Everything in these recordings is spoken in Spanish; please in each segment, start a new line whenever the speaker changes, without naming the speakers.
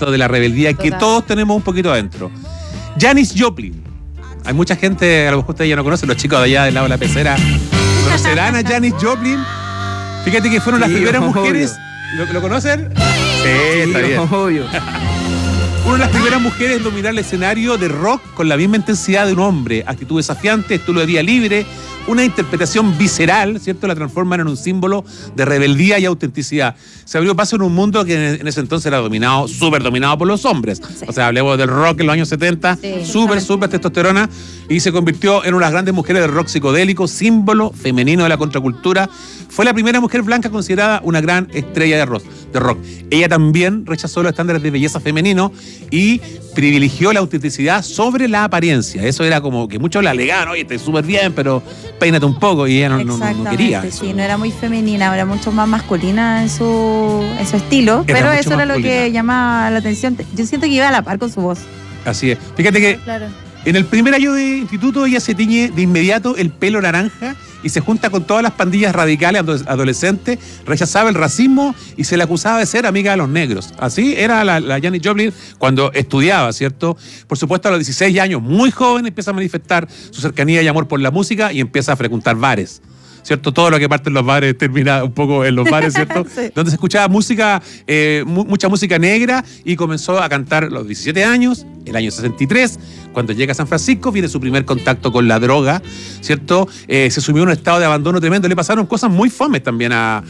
¿cierto? De la rebeldía que todos tenemos un poquito adentro. Janis Joplin. Hay mucha gente, a lo mejor ustedes ya no conocen, los chicos de allá del lado de la pecera. ¿Conocerán a Janis Joplin? Fíjate que fueron las primeras mujeres. ¿Lo conocen? Sí, está bien.
Obvio.
Una de las primeras mujeres en dominar el escenario de rock con la misma intensidad de un hombre. Actitud desafiante, estilo de vida libre, una interpretación visceral, ¿cierto? La transforman en un símbolo de rebeldía y autenticidad. Se abrió paso en un mundo que en ese entonces era dominado, súper dominado por los hombres. Sí. O sea, hablemos del rock en los años 70, súper testosterona, y se convirtió en una de las grandes mujeres del rock psicodélico, símbolo femenino de la contracultura. Fue la primera mujer blanca considerada una gran estrella de rock. Ella también rechazó los estándares de belleza femenino y privilegió la autenticidad sobre la apariencia. Eso era como que muchos le alegaban, oye, estás súper bien, pero peínate un poco, y ella no quería.
Sí, no era muy femenina, era mucho más masculina en su estilo, pero eso era lo que llamaba la atención. Yo siento que iba a la par con su voz.
Así es. Fíjate que en el primer año de instituto ella se tiñe de inmediato el pelo naranja y se junta con todas las pandillas radicales adolescentes, rechazaba el racismo y se le acusaba de ser amiga de los negros. Así era la Janis Joplin cuando estudiaba, ¿cierto? Por supuesto, a los 16 años, muy joven, empieza a manifestar su cercanía y amor por la música y empieza a frecuentar bares, ¿cierto? Todo lo que parte en los bares termina un poco en los bares, ¿cierto? Sí. Donde se escuchaba música, mucha música negra, y comenzó a cantar a los 17 años, el año 63, cuando llega a San Francisco, viene su primer contacto con la droga, ¿cierto? Se sumió en un estado de abandono tremendo. Le pasaron cosas muy fomes también a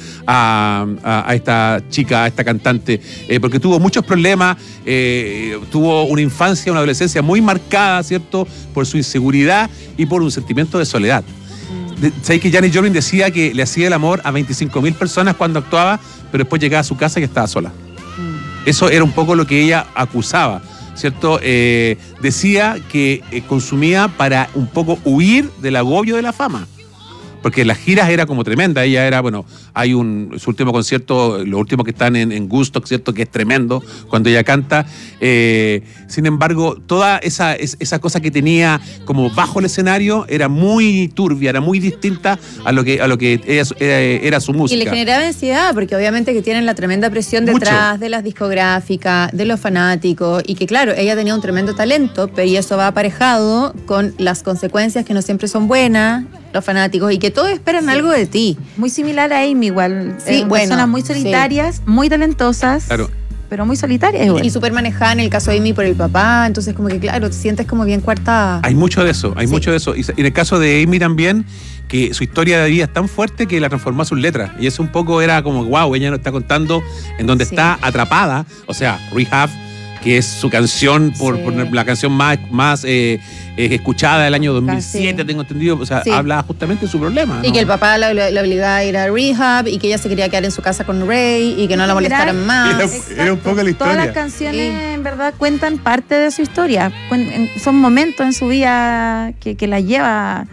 esta chica, a esta cantante, porque tuvo muchos problemas, tuvo una infancia, una adolescencia muy marcada, ¿cierto? Por su inseguridad y por un sentimiento de soledad. ¿Sabes que Janis Joplin decía que le hacía el amor a 25.000 personas cuando actuaba, pero después llegaba a su casa y estaba sola? Eso era un poco lo que ella acusaba, ¿cierto? Decía que consumía para un poco huir del agobio de la fama, porque las giras era como tremenda. Ella era, bueno, hay su último concierto, los últimos que están en Woodstock, ¿cierto? Que es tremendo cuando ella canta. Sin embargo, toda esa cosa que tenía como bajo el escenario era muy turbia, era muy distinta a lo que era su música.
Y le generaba ansiedad, porque obviamente que tienen la tremenda presión detrás de las discográficas, de los fanáticos, y que claro, ella tenía un tremendo talento, pero y eso va aparejado con las consecuencias que no siempre son buenas, los fanáticos, y que todos esperan algo de ti.
Muy similar a Amy igual.
Sí,
personas muy solitarias, muy talentosas.
Claro.
Pero muy solitarias igual.
Y súper manejada en el caso de Amy por el papá, entonces como que claro, te sientes como bien coartada.
Hay mucho de eso, mucho de eso. Y en el caso de Amy también, que su historia de vida es tan fuerte que la transformó a sus letras. Y eso un poco era como, wow, ella nos está contando en donde está atrapada. O sea, Rehab, que es su canción, por la canción más escuchada del año 2007, tengo entendido. O sea, habla justamente de su problema, ¿no?
Y que el papá la obligaba a ir a rehab, y que ella se quería quedar en su casa con Ray, y que no la molestaran más.
Era un poco la historia.
Todas las canciones, en verdad, cuentan parte de su historia. Son momentos en su vida que la lleva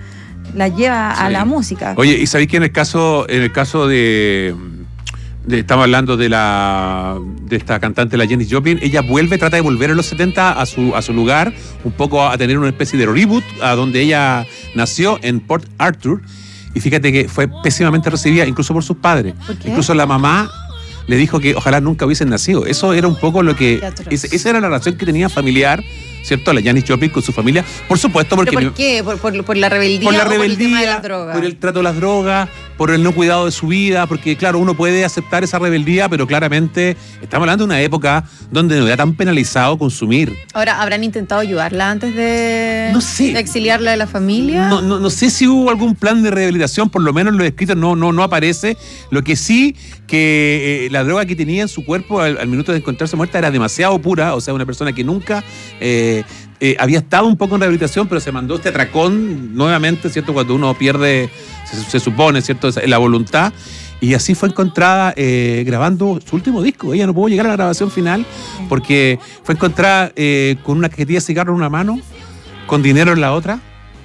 a la música.
Oye, ¿y sabéis que en el caso de estamos hablando de esta cantante, la Janis Joplin, ella trata de volver en los 70 a su lugar, un poco a tener una especie de reboot, a donde ella nació, en Port Arthur, y fíjate que fue pésimamente recibida, incluso por sus padres.
¿Por qué?
Incluso la mamá le dijo que ojalá nunca hubiesen nacido. Eso era un poco lo que... Esa era la relación que tenía familiar, ¿cierto? La Janis Joplin con su familia. Por supuesto, porque...
¿Pero por qué? ¿Por la rebeldía?
Por la rebeldía,
por el tema de las drogas.
por el trato de las drogas, por el no cuidado de su vida, porque claro, uno puede aceptar esa rebeldía, pero claramente estamos hablando de una época donde no era tan penalizado consumir.
Ahora, ¿habrán intentado ayudarla antes de exiliarla de la familia?
No sé si hubo algún plan de rehabilitación, por lo menos en los escritos no aparece. Lo que sí, que la droga que tenía en su cuerpo al minuto de encontrarse muerta era demasiado pura, o sea, una persona que nunca había estado un poco en rehabilitación, pero se mandó este atracón nuevamente, ¿cierto? Cuando uno pierde, se supone, ¿cierto?, la voluntad. Y así fue encontrada grabando su último disco. Ella no pudo llegar a la grabación final porque fue encontrada con una cajetilla de cigarro en una mano, con dinero en la otra.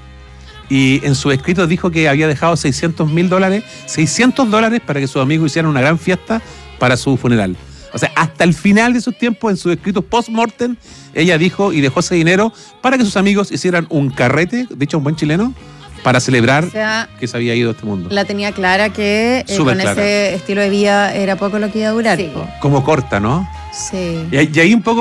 Y en su escrito dijo que había dejado $600,000 para que sus amigos hicieran una gran fiesta para su funeral. O sea, hasta el final de sus tiempos, en sus escritos post-mortem, ella dijo y dejó ese dinero para que sus amigos hicieran un carrete, dicho un buen chileno, para celebrar que se había ido a este mundo.
La tenía clara que con ese estilo de vida era poco lo que iba a durar.
Como corta, ¿no?
Sí.
Y ahí un poco